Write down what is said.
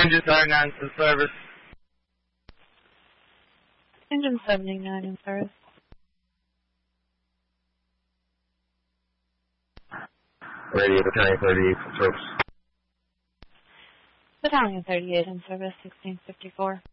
Engine 79 in service. Engine 79 in service. Radio Battalion 38 in service. Battalion 38 in service, 1654.